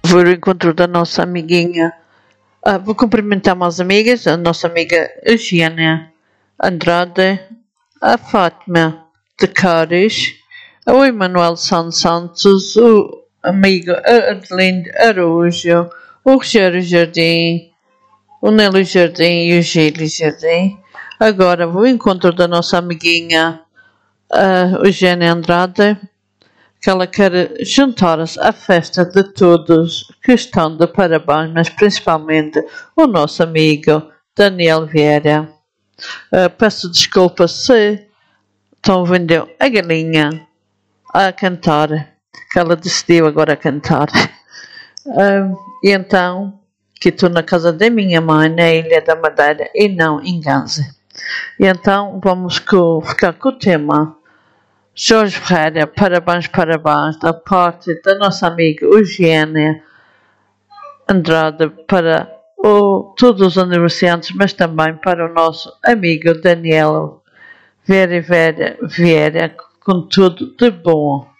vou ao encontro da nossa amiguinha. Vou cumprimentar umas amigas, a nossa amiga Eugênia Andrade, a Fátima de Cares, o Emanuel Santos, o amigo Adelinde Araújo, o Rogério Jardim, o Nélio Jardim e o Gílio Jardim. Agora vou ao encontro da nossa amiguinha Eugênia Andrade, que ela quer juntar-se à festa de todos que estão de parabéns, mas principalmente o nosso amigo Daniel Vieira. Peço desculpa se estão vendo a galinha a cantar, que ela decidiu agora cantar. E então, que estou na casa da minha mãe, na Ilha da Madeira, e não em Ganze. E então, vamos ficar com o tema Jorge Ferreira, parabéns, da parte da nossa amiga Eugênia Andrade, para todos os aniversariantes, mas também para o nosso amigo Daniel Vieira, com tudo de bom.